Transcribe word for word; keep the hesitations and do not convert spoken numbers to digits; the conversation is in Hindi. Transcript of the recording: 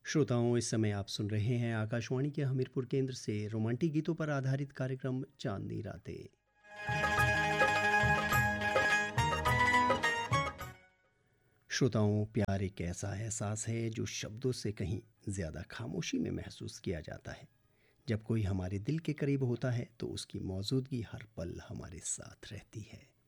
श्रोताओं, इस समय आप सुन रहे हैं आकाशवाणी के हमीरपुर केंद्र से रोमांटिक गीतों पर आधारित कार्यक्रम चांदनी रातें। श्रोताओं, प्यार एक ऐसा एहसास है जो शब्दों से कहीं ज़्यादा खामोशी में महसूस किया जाता है। जब कोई हमारे दिल के करीब होता है तो उसकी मौजूदगी हर पल हमारे साथ रहती है।